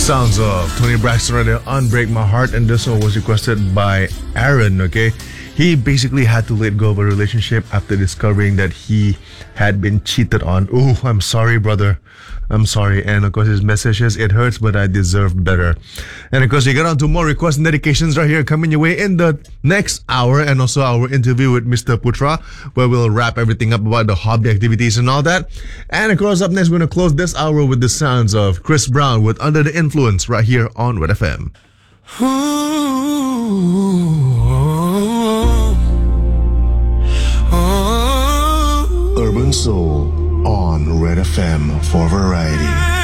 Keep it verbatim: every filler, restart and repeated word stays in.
Sounds of Tony Braxton right there, Unbreak My Heart, and this one was requested by Aaron, okay? He basically had to let go of a relationship after discovering that he had been cheated on. Oh, I'm sorry, brother. I'm sorry. And of course, his message is, it hurts, but I deserve better. And of course, you get on to more requests and dedications right here coming your way in the next hour, and also our interview with Mister Putra, where we'll wrap everything up about the hobby activities and all that. And of course, up next, we're going to close this hour with the sounds of Chris Brown with Under the Influence right here on Red F M. Urban Soul on Red F M for variety.